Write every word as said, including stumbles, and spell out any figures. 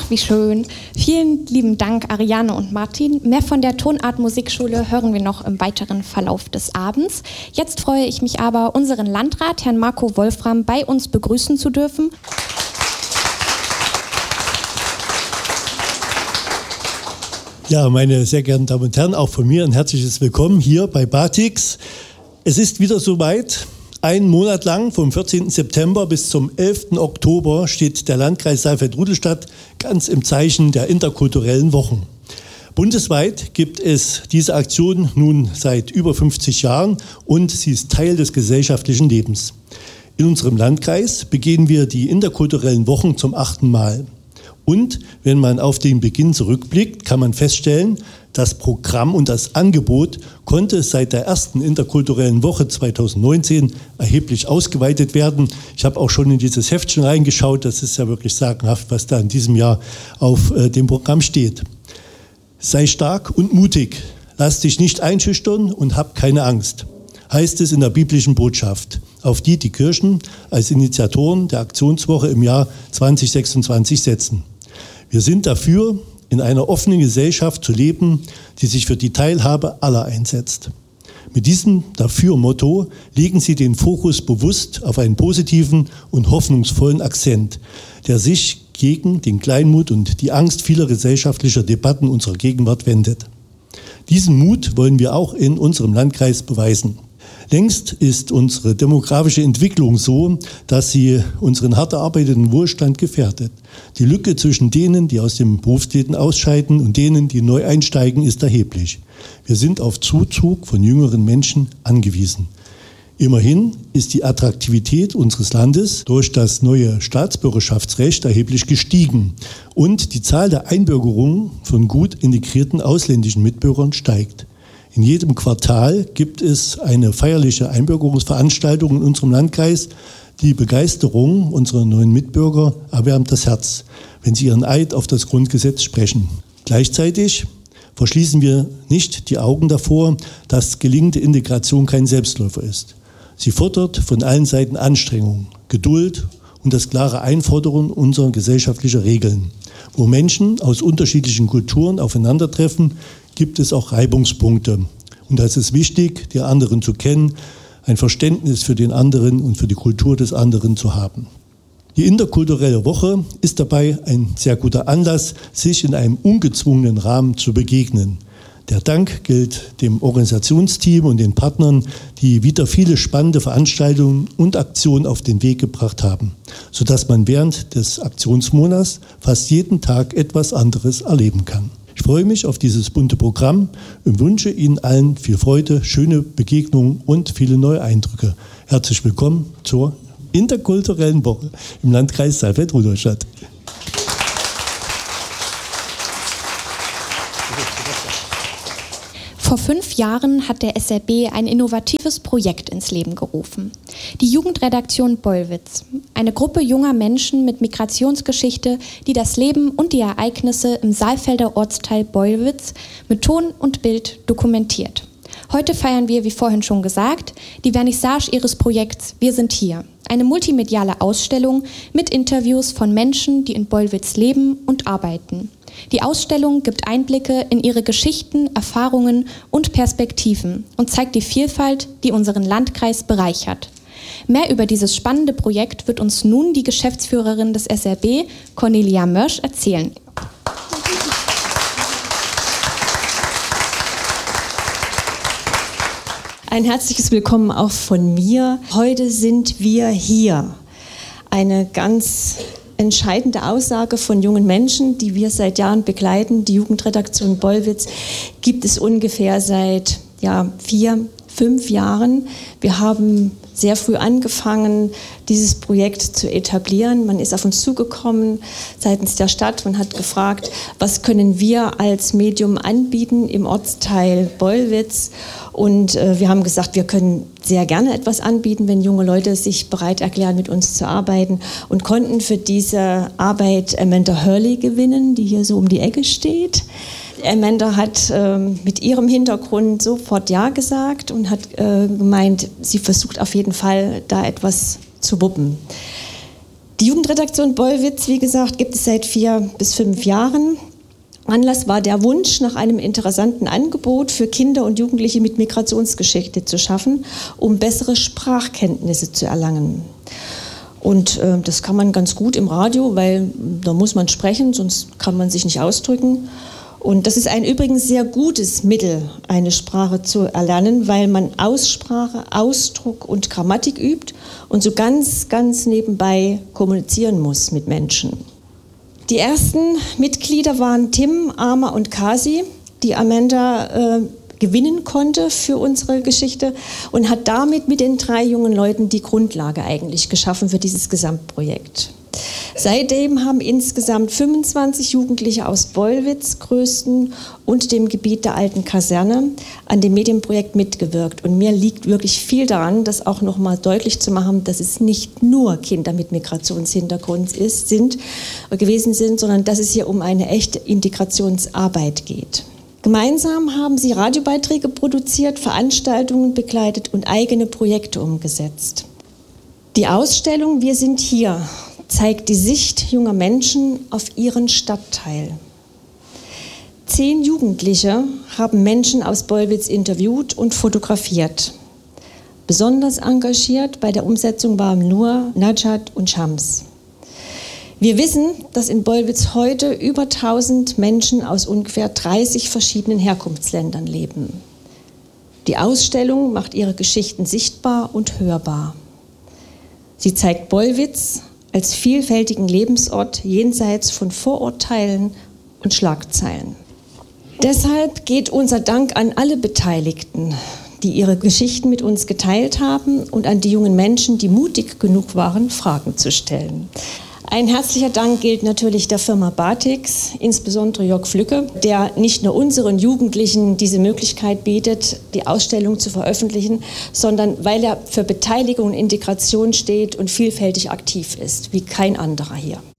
Ach, wie schön. Vielen lieben Dank, Ariane und Martin. Mehr von der Tonart Musikschule hören wir noch im weiteren Verlauf des Abends. Jetzt freue ich mich aber, unseren Landrat, Herrn Marco Wolfram, bei uns begrüßen zu dürfen. Ja, meine sehr geehrten Damen und Herren, auch von mir ein herzliches Willkommen hier bei Batix. Es ist wieder soweit. Einen Monat lang, vom vierzehnten September bis zum elften Oktober, steht der Landkreis Saalfeld-Rudolstadt ganz im Zeichen der interkulturellen Wochen. Bundesweit gibt es diese Aktion nun seit über fünfzig Jahren und sie ist Teil des gesellschaftlichen Lebens. In unserem Landkreis begehen wir die interkulturellen Wochen zum achten Mal. Und wenn man auf den Beginn zurückblickt, kann man feststellen, das Programm und das Angebot konnte seit der ersten interkulturellen Woche zweitausendneunzehn erheblich ausgeweitet werden. Ich habe auch schon in dieses Heftchen reingeschaut. Das ist ja wirklich sagenhaft, was da in diesem Jahr auf äh, dem Programm steht. Sei stark und mutig, lass dich nicht einschüchtern und hab keine Angst, heißt es in der biblischen Botschaft, auf die die Kirchen als Initiatoren der Aktionswoche im Jahr zweitausendsechsundzwanzig setzen. Wir sind dafür, in einer offenen Gesellschaft zu leben, die sich für die Teilhabe aller einsetzt. Mit diesem Dafür-Motto legen Sie den Fokus bewusst auf einen positiven und hoffnungsvollen Akzent, der sich gegen den Kleinmut und die Angst vieler gesellschaftlicher Debatten unserer Gegenwart wendet. Diesen Mut wollen wir auch in unserem Landkreis beweisen. Längst ist unsere demografische Entwicklung so, dass sie unseren hart erarbeiteten Wohlstand gefährdet. Die Lücke zwischen denen, die aus dem Berufsleben ausscheiden und denen, die neu einsteigen, ist erheblich. Wir sind auf Zuzug von jüngeren Menschen angewiesen. Immerhin ist die Attraktivität unseres Landes durch das neue Staatsbürgerschaftsrecht erheblich gestiegen und die Zahl der Einbürgerungen von gut integrierten ausländischen Mitbürgern steigt. In jedem Quartal gibt es eine feierliche Einbürgerungsveranstaltung in unserem Landkreis. Die Begeisterung unserer neuen Mitbürger erwärmt das Herz, wenn sie ihren Eid auf das Grundgesetz sprechen. Gleichzeitig verschließen wir nicht die Augen davor, dass gelingende Integration kein Selbstläufer ist. Sie fordert von allen Seiten Anstrengung, Geduld und das klare Einfordern unserer gesellschaftlichen Regeln. Wo Menschen aus unterschiedlichen Kulturen aufeinandertreffen, gibt es auch Reibungspunkte. Und da ist es wichtig, die anderen zu kennen, ein Verständnis für den anderen und für die Kultur des anderen zu haben. Die interkulturelle Woche ist dabei ein sehr guter Anlass, sich in einem ungezwungenen Rahmen zu begegnen. Der Dank gilt dem Organisationsteam und den Partnern, die wieder viele spannende Veranstaltungen und Aktionen auf den Weg gebracht haben, sodass man während des Aktionsmonats fast jeden Tag etwas anderes erleben kann. Ich freue mich auf dieses bunte Programm und wünsche Ihnen allen viel Freude, schöne Begegnungen und viele neue Eindrücke. Herzlich willkommen zur interkulturellen Woche im Landkreis Saalfeld-Rudolstadt. Vor fünf Jahren hat der S R B ein innovatives Projekt ins Leben gerufen. Die Jugendredaktion Bollwitz, eine Gruppe junger Menschen mit Migrationsgeschichte, die das Leben und die Ereignisse im Saalfelder Ortsteil Bollwitz mit Ton und Bild dokumentiert. Heute feiern wir, wie vorhin schon gesagt, die Vernissage ihres Projekts Wir sind hier. Eine multimediale Ausstellung mit Interviews von Menschen, die in Bollwitz leben und arbeiten. Die Ausstellung gibt Einblicke in ihre Geschichten, Erfahrungen und Perspektiven und zeigt die Vielfalt, die unseren Landkreis bereichert. Mehr über dieses spannende Projekt wird uns nun die Geschäftsführerin des S R B, Cornelia Mörsch, erzählen. Ein herzliches Willkommen auch von mir. Heute sind wir hier. Eine ganz entscheidende Aussage von jungen Menschen, die wir seit Jahren begleiten. Die Jugendredaktion Bollwitz gibt es ungefähr seit ja, vier, fünf Jahren. Wir haben sehr früh angefangen, dieses Projekt zu etablieren. Man ist auf uns zugekommen seitens der Stadt und hat gefragt, was können wir als Medium anbieten im Ortsteil Bollwitz. Und äh, wir haben gesagt, wir können sehr gerne etwas anbieten, wenn junge Leute sich bereit erklären, mit uns zu arbeiten, und konnten für diese Arbeit Amanda Hurley gewinnen, die hier so um die Ecke steht. Amanda hat äh, mit ihrem Hintergrund sofort Ja gesagt und hat äh, gemeint, sie versucht auf jeden Fall, da etwas zu wuppen. Die Jugendredaktion Bollwitz, wie gesagt, gibt es seit vier bis fünf Jahren. Anlass war der Wunsch, nach einem interessanten Angebot für Kinder und Jugendliche mit Migrationsgeschichte zu schaffen, um bessere Sprachkenntnisse zu erlangen. Und äh, das kann man ganz gut im Radio, weil da muss man sprechen, sonst kann man sich nicht ausdrücken. Und das ist ein übrigens sehr gutes Mittel, eine Sprache zu erlernen, weil man Aussprache, Ausdruck und Grammatik übt und so ganz, ganz nebenbei kommunizieren muss mit Menschen. Die ersten Mitglieder waren Tim, Ama und Kasi, die Amanda äh, gewinnen konnte für unsere Geschichte und hat damit mit den drei jungen Leuten die Grundlage eigentlich geschaffen für dieses Gesamtprojekt. Seitdem haben insgesamt fünfundzwanzig Jugendliche aus Bollwitz, Grösten und dem Gebiet der alten Kaserne an dem Medienprojekt mitgewirkt. Und mir liegt wirklich viel daran, das auch noch mal deutlich zu machen, dass es nicht nur Kinder mit Migrationshintergrund ist, sind, gewesen sind, sondern dass es hier um eine echte Integrationsarbeit geht. Gemeinsam haben sie Radiobeiträge produziert, Veranstaltungen begleitet und eigene Projekte umgesetzt. Die Ausstellung Wir sind hier zeigt die Sicht junger Menschen auf ihren Stadtteil. Zehn Jugendliche haben Menschen aus Bollwitz interviewt und fotografiert. Besonders engagiert bei der Umsetzung waren Nur, Najat und Shams. Wir wissen, dass in Bollwitz heute über tausend Menschen aus ungefähr dreißig verschiedenen Herkunftsländern leben. Die Ausstellung macht ihre Geschichten sichtbar und hörbar. Sie zeigt Bollwitz als vielfältigen Lebensort jenseits von Vorurteilen und Schlagzeilen. Deshalb geht unser Dank an alle Beteiligten, die ihre Geschichten mit uns geteilt haben und an die jungen Menschen, die mutig genug waren, Fragen zu stellen. Ein herzlicher Dank gilt natürlich der Firma Batix, insbesondere Jörg Flücke, der nicht nur unseren Jugendlichen diese Möglichkeit bietet, die Ausstellung zu veröffentlichen, sondern weil er für Beteiligung und Integration steht und vielfältig aktiv ist, wie kein anderer hier.